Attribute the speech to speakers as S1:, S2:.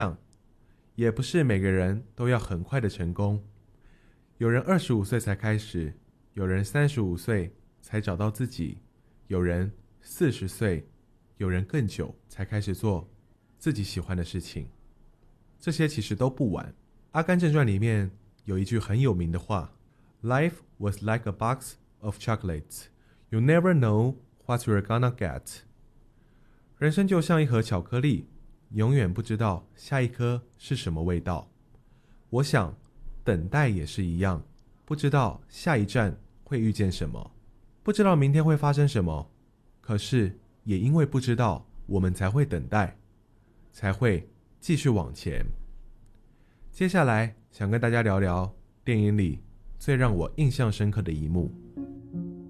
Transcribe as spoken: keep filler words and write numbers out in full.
S1: 也不是每个人都要很快的成功。有人二十五岁才开始，有人三十五岁才找到自己，有人四十岁，有人更久才开始做自己喜欢的事情。这些其实都不晚。阿甘正传里面有一句很有名的话， Life was like a box of chocolates. You never know what you're gonna get. 人生就像一盒巧克力，永远不知道下一颗是什么味道。我想等待也是一样，不知道下一站会遇见什么，不知道明天会发生什么，可是也因为不知道，我们才会等待，才会继续往前。接下来想跟大家聊聊电影里最让我印象深刻的一幕。